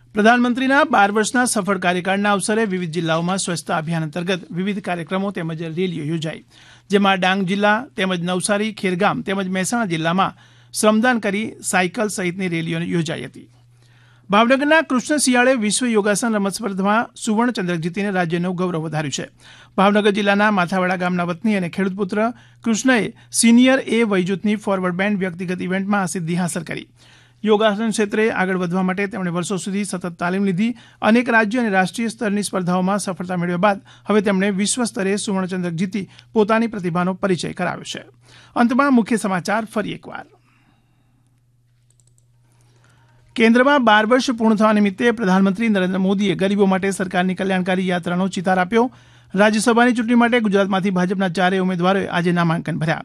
પ્રધાનમંત્રીના 12 વર્ષના સફળ કાર્યકાળના અવસરે વિવિધ જિલ્લાઓમાં સ્વચ્છતા અભિયાન અંતર્ગત વિવિધ કાર્યક્રમો તેમજ રેલીઓ યોજાઈ, જેમાં ડાંગ જિલ્લા તેમજ નવસારી, ખેરગામ તેમજ મહેસાણા જિલ્લામાં શ્રમદાન કરી સાયકલ સહિતની રેલીઓ યોજાઈ હતી. ભાવનગરના કૃષ્ણ શિયાળે વિશ્વ યોગાસન રમત સ્પર્ધામાં સુવર્ણ ચંદ્રક જીતીને રાજ્યનું ગૌરવ વધાર્યું છે. ભાવનગર જિલ્લાના માથાવાડા ગામના વતની અને ખેડૂત પુત્ર કૃષ્ણએ સિનિયર એ વયજૂથની ફોરવર્ડ બેન્ડ વ્યક્તિગત ઇવેન્ટમાં આ સિદ્ધિ હાંસલ કરી. યોગાસન ક્ષેત્રે આગળ વધવા માટે તેમણે વર્ષો સુધી સતત તાલીમ લીધી. અનેક રાજ્ય અને રાષ્ટ્રીય સ્તરની સ્પર્ધાઓમાં સફળતા મેળવ્યા બાદ હવે તેમણે વિશ્વ સ્તરે સુવર્ણચંદ્રક જીતી પોતાની પ્રતિભાનો પરિચય કરાવ્યો છે. અંતમાં મુખ્ય સમાચાર ફરી એકવાર. કેન્દ્રમાં 12 વર્ષ પૂર્ણ થવા નિમિત્તે પ્રધાનમંત્રી નરેન્દ્ર મોદીએ ગરીબો માટે સરકારની કલ્યાણકારી યાત્રાનો ચિતાર આપ્યો. રાજ્યસભાની ચૂંટણી માટે ગુજરાતમાંથી ભાજપના 4 ઉમેદવારોએ આજે નામાંકન ભર્યા.